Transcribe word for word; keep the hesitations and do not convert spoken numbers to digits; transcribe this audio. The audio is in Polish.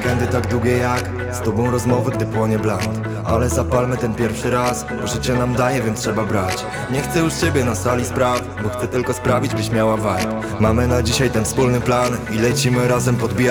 weekendy tak długie jak z tobą rozmowy, gdy płonie bland. Ale zapalmy ten pierwszy raz, bo życie nam daje, więc trzeba brać. Nie chcę już ciebie na sali spraw, bo chcę tylko sprawić, byś miała vibe. Mamy na dzisiaj ten wspólny plan i lecimy razem podbijać.